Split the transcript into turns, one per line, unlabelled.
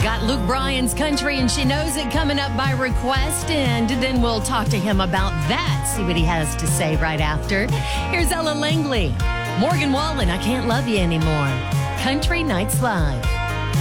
Got Luke Bryan's Country and She Knows It coming up by request, and then we'll talk to him about that, see what he has to say right after. Here's Ella Langley, Morgan Wallen, I Can't Love You Anymore. Country Nights Live.